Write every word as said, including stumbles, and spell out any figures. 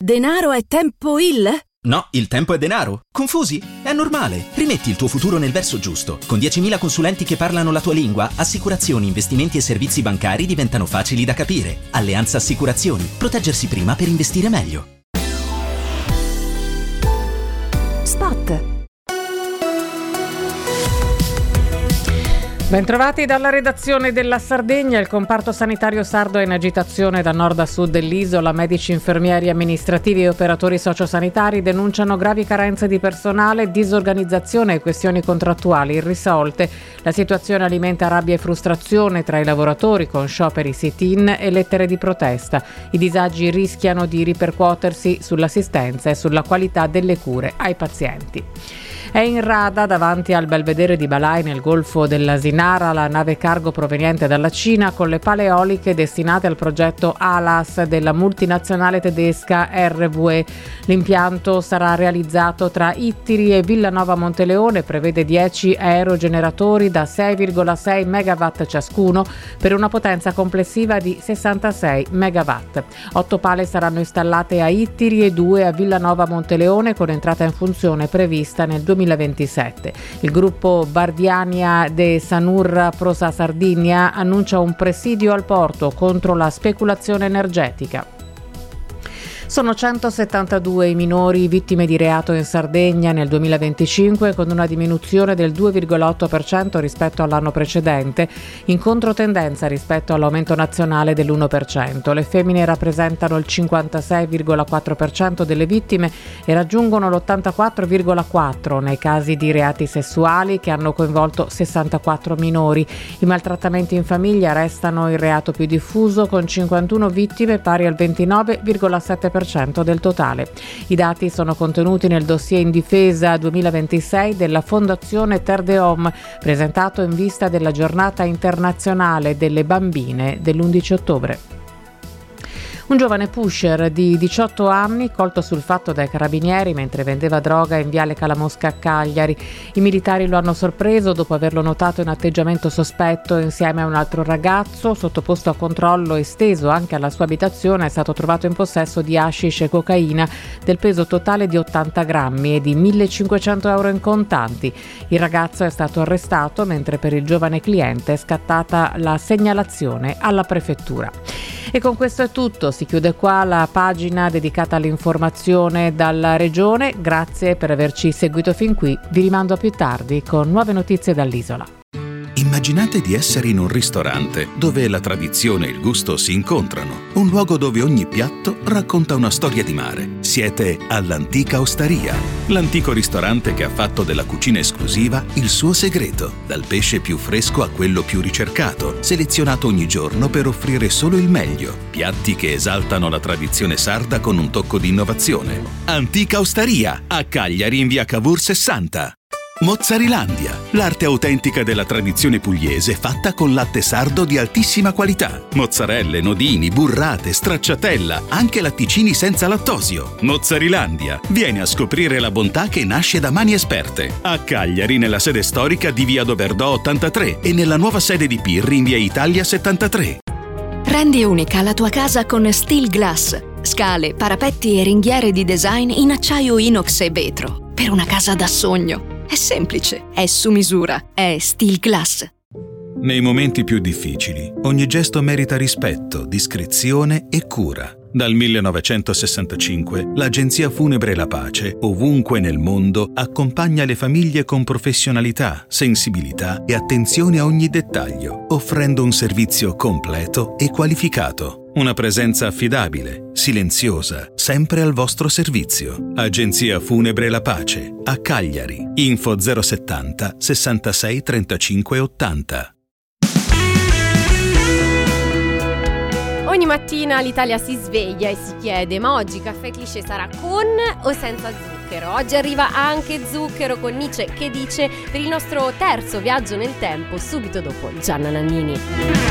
Denaro è tempo il? No, il tempo è denaro. Confusi? È normale. Rimetti il tuo futuro nel verso giusto. Con diecimila consulenti che parlano la tua lingua, assicurazioni, investimenti e servizi bancari diventano facili da capire. Alleanza Assicurazioni. Proteggersi prima per investire meglio. Spot. Bentrovati dalla redazione della Sardegna. Il comparto sanitario sardo è in agitazione da nord a sud dell'isola. Medici, infermieri, amministrativi e operatori sociosanitari denunciano gravi carenze di personale, disorganizzazione e questioni contrattuali irrisolte. La situazione alimenta rabbia e frustrazione tra i lavoratori con scioperi, sit-in e lettere di protesta. I disagi rischiano di ripercuotersi sull'assistenza e sulla qualità delle cure ai pazienti. È in rada davanti al belvedere di Balai nel golfo dell'Asinara la nave cargo proveniente dalla Cina con le pale eoliche destinate al progetto ALAS della multinazionale tedesca R W E. L'impianto sarà realizzato tra Ittiri e Villanova Monteleone, prevede dieci aerogeneratori da sei virgola sei megawatt ciascuno per una potenza complessiva di sessantasei megawatt. Otto pale saranno installate a Ittiri e due a Villanova Monteleone con entrata in funzione prevista nel duemilaventisette. Il gruppo Bardiania de Sanurra Prosa Sardinia annuncia un presidio al porto contro la speculazione energetica. Sono centosettantadue i minori vittime di reato in Sardegna nel duemilaventicinque, con una diminuzione del due virgola otto per cento rispetto all'anno precedente, in controtendenza rispetto all'aumento nazionale dell'uno per cento. Le femmine rappresentano il cinquantasei virgola quattro per cento delle vittime e raggiungono l'ottantaquattro virgola quattro per cento nei casi di reati sessuali, che hanno coinvolto sessantaquattro minori. I maltrattamenti in famiglia restano il reato più diffuso, con cinquantuno vittime pari al ventinove virgola sette per cento del totale. I dati sono contenuti nel dossier in difesa duemilaventisei della Fondazione Terre de Hommes, presentato in vista della giornata internazionale delle bambine dell'undici ottobre. Un giovane pusher di diciotto anni colto sul fatto dai carabinieri mentre vendeva droga in viale Calamosca a Cagliari. I militari lo hanno sorpreso dopo averlo notato in atteggiamento sospetto insieme a un altro ragazzo. Sottoposto a controllo esteso anche alla sua abitazione, è stato trovato in possesso di hashish e cocaina del peso totale di ottanta grammi e di millecinquecento euro in contanti. Il ragazzo è stato arrestato, mentre per il giovane cliente è scattata la segnalazione alla prefettura. E con questo è tutto. Si chiude qua la pagina dedicata all'informazione dalla regione. Grazie per averci seguito fin qui. Vi rimando a più tardi con nuove notizie dall'isola. Immaginate di essere in un ristorante dove la tradizione e il gusto si incontrano. Un luogo dove ogni piatto racconta una storia di mare. Siete all'Antica Osteria, l'antico ristorante che ha fatto della cucina esclusiva il suo segreto. Dal pesce più fresco a quello più ricercato, selezionato ogni giorno per offrire solo il meglio. Piatti che esaltano la tradizione sarda con un tocco di innovazione. Antica Osteria, a Cagliari in via Cavour sessanta. Mozzarilandia, l'arte autentica della tradizione pugliese fatta con latte sardo di altissima qualità. Mozzarelle, nodini, burrate, stracciatella, anche latticini senza lattosio. Mozzarilandia, vieni a scoprire la bontà che nasce da mani esperte. A Cagliari nella sede storica di via Doberdò ottantatré e nella nuova sede di Pirri in via Italia settantatré. Rendi unica la tua casa con Steel Glass. Scale, parapetti e ringhiere di design in acciaio inox e vetro. Per una casa da sogno. È semplice, è su misura, è Steel Glass. Nei momenti più difficili, ogni gesto merita rispetto, discrezione e cura. Dal millenovecentosessantacinque, l'Agenzia Funebre La Pace, ovunque nel mondo, accompagna le famiglie con professionalità, sensibilità e attenzione a ogni dettaglio, offrendo un servizio completo e qualificato. Una presenza affidabile, silenziosa, sempre al vostro servizio. Agenzia Funebre La Pace, a Cagliari. Info zero settanta sessantasei trentacinque ottanta. Ogni mattina l'Italia si sveglia e si chiede: ma oggi Caffè Cliché sarà con o senza zucchero? Oggi arriva anche zucchero con Nietzsche, che dice, per il nostro terzo viaggio nel tempo, subito dopo Gianna Nannini.